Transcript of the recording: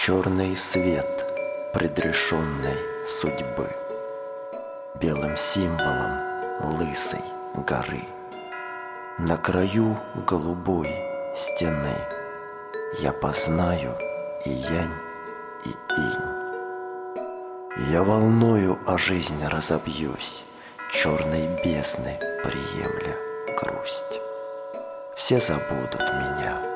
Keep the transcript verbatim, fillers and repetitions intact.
Черный свет предрешенной судьбы, белым символом лысой горы. На краю голубой стены я познаю и янь, и инь. Я волною о жизнь разобьюсь, черной бездны приемля грусть. Все забудут меня,